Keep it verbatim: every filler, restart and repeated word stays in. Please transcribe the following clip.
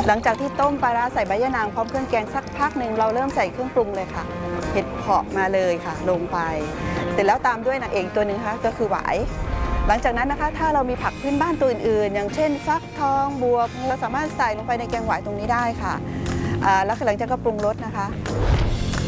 หลังจากที่ต้มปลาร้าใส่ใบยะนางพร้อมเครื่องแกงสักพักหนึ่งเราเริ่มใส่เครื่องปรุงเลยค่ะเห็ดเผาะมาเลยค่ะลงไปเสร็จแล้วตามด้วยนางเอกตัวหนึ่งค่ะก็คือหวายหลังจากนั้นนะคะถ้าเรามีผักพื้นบ้านตัวอื่นๆอย่างเช่นฟักทองบวบเราสามารถใส่ลงไปในแกงหวายตรงนี้ได้ค่ะแล้วหลังจากก็ปรุงรสนะคะ